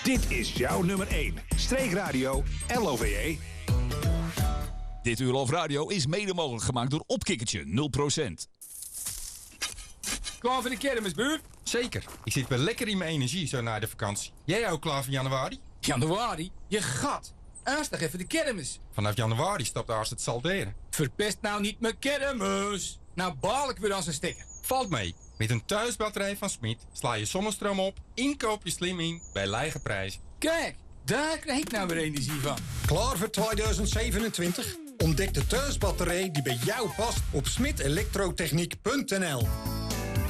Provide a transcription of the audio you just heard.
Dit is jouw nummer 1. Streekradio LOVE. Dit uur Love Radio is mede mogelijk gemaakt door Opkikkertje 0%. Klaar voor de kermis, buur? Zeker. Ik zit wel lekker in mijn energie zo na de vakantie. Jij ook klaar voor januari? Januari? Je gat. Aanstig even de kermis. Vanaf januari stapt Aars het salderen. Verpest nou niet mijn kermis. Nou baal ik weer aan zijn stekker. Valt mee. Met een thuisbatterij van Smit sla je zonnestroom op, inkoop je slim in bij lage prijzen. Kijk, daar krijg ik nou weer energie van. Klaar voor 2027? Ontdek de thuisbatterij die bij jou past op smithelektrotechniek.nl.